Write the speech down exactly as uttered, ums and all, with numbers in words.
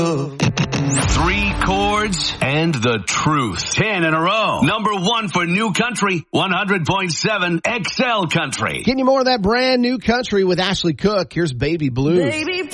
Three chords and the truth. Ten in a row. Number one for new country, one hundred point seven X L Country. Getting you more of that brand new country with Ashley Cook. Here's Baby Blues. Baby